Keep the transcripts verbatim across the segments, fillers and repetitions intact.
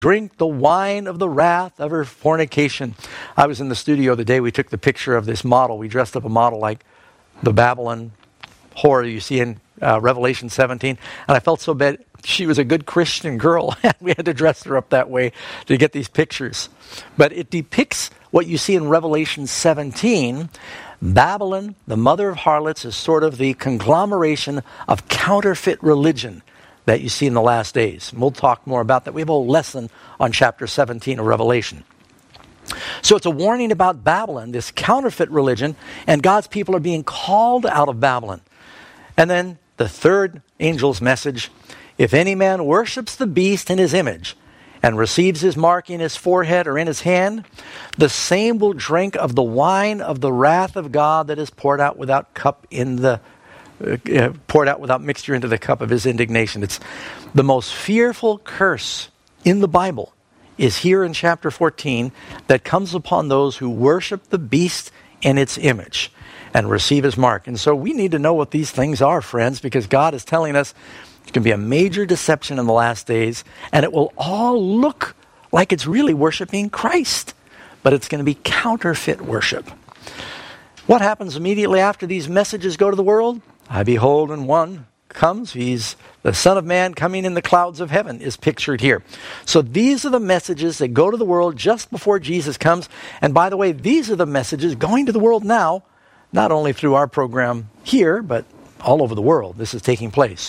drink the wine of the wrath of her fornication. I was in the studio the day we took the picture of this model. We dressed up a model like the Babylon whore you see in uh, Revelation seventeen. And I felt so bad. She was a good Christian girl. We had to dress her up that way to get these pictures. But it depicts what you see in Revelation seventeen. Babylon, the mother of harlots, is sort of the conglomeration of counterfeit religion that you see in the last days. And we'll talk more about that. We have a whole lesson on chapter seventeen of Revelation. So it's a warning about Babylon, this counterfeit religion, and God's people are being called out of Babylon. And then the third angel's message, if any man worships the beast in his image and receives his mark in his forehead or in his hand, the same will drink of the wine of the wrath of God that is poured out without cup in the uh, poured out without mixture into the cup of his indignation. It's the most fearful curse in the Bible is here in chapter fourteen that comes upon those who worship the beast in its image and receive his mark. And so we need to know what these things are, friends, because God is telling us it can be a major deception in the last days, and it will all look like it's really worshiping Christ, but it's going to be counterfeit worship. What happens immediately after these messages go to the world? I behold, and one comes. He's the Son of Man coming in the clouds of heaven is pictured here. So these are the messages that go to the world just before Jesus comes. And by the way, these are the messages going to the world now, not only through our program here, but all over the world. This is taking place.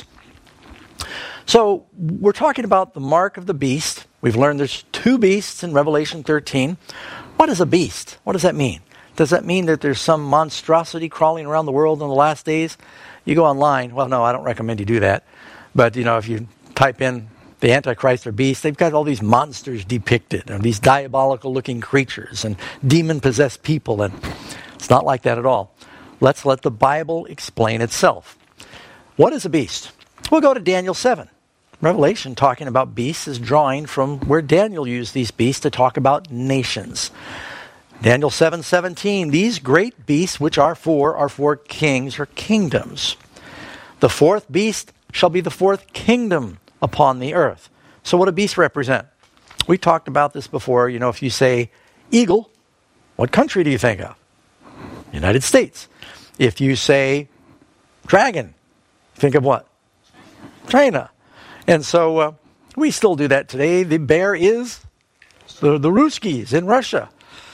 So we're talking about the mark of the beast. We've learned there's two beasts in Revelation thirteen. What is a beast? What does that mean? Does that mean that there's some monstrosity crawling around the world in the last days? You go online. Well, no, I don't recommend you do that. But, you know, if you type in the Antichrist or beast, they've got all these monsters depicted, and these diabolical-looking creatures and demon-possessed people, and it's not like that at all. Let's let the Bible explain itself. What is a beast? We'll go to Daniel seven. Revelation, talking about beasts, is drawing from where Daniel used these beasts to talk about nations. Daniel seven seventeen, these great beasts, which are four, are four kings or kingdoms. The fourth beast shall be the fourth kingdom upon the earth. So what do beasts represent? We talked about this before. You know, if you say eagle, what country do you think of? United States. If you say dragon, think of what? China. And so uh, we still do that today. The bear is the, the Ruskies in Russia.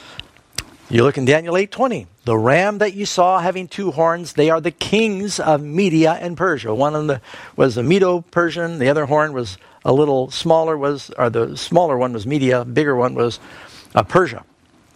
You look in Daniel eight twenty. The ram that you saw having two horns, they are the kings of Media and Persia. One of the was the Medo-Persian. The other horn was a little smaller, was or the smaller one was Media. Bigger one was uh, Persia.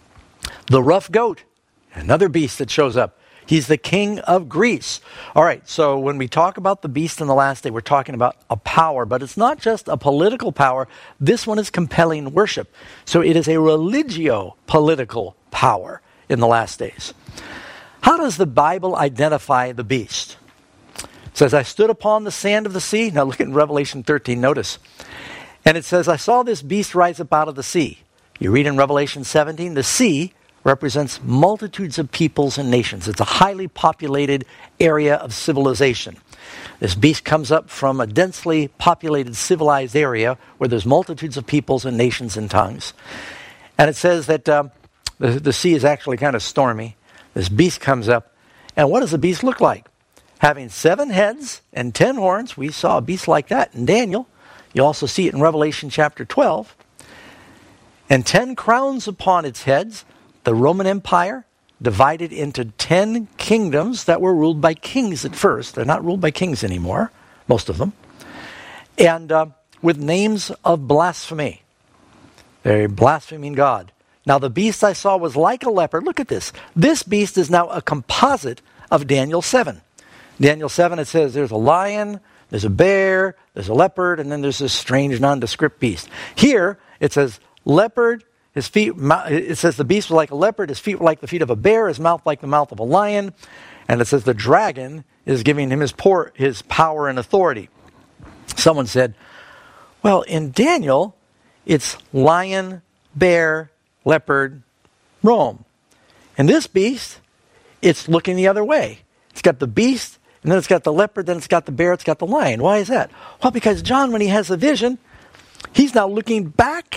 The rough goat, another beast that shows up. He's the king of Greece. All right, so when we talk about the beast in the last day, we're talking about a power, but it's not just a political power. This one is compelling worship. So it is a religio-political power in the last days. How does the Bible identify the beast? It says, I stood upon the sand of the sea. Now look at Revelation thirteen, notice. And it says, I saw this beast rise up out of the sea. You read in Revelation seventeen, the sea represents multitudes of peoples and nations. It's a highly populated area of civilization. This beast comes up from a densely populated, civilized area where there's multitudes of peoples and nations and tongues. And it says that um, the, the sea is actually kind of stormy. This beast comes up. And what does the beast look like? Having seven heads and ten horns. We saw a beast like that in Daniel. You also see it in Revelation chapter twelve. And ten crowns upon its heads. The Roman Empire divided into ten kingdoms that were ruled by kings at first. They're not ruled by kings anymore, most of them. And uh, with names of blasphemy. They're blaspheming God. Now the beast I saw was like a leopard. Look at this. This beast is now a composite of Daniel seven. Daniel seven, it says there's a lion, there's a bear, there's a leopard, and then there's this strange nondescript beast. Here it says leopard. His feet, it says the beast was like a leopard, his feet were like the feet of a bear, his mouth like the mouth of a lion. And it says the dragon is giving him his, por- his power and authority. Someone said, well, in Daniel, it's lion, bear, leopard, Rome. And this beast, it's looking the other way. It's got the beast, and then it's got the leopard, then it's got the bear, it's got the lion. Why is that? Well, because John, when he has a vision, he's now looking back